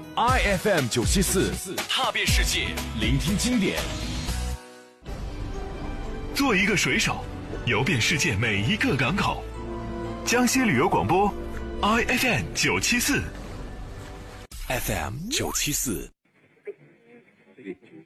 IFM 974，踏遍世界，聆听经典。 做一个水手，游遍世界每一个港口。江西旅游广播 IFM 974 FM 974。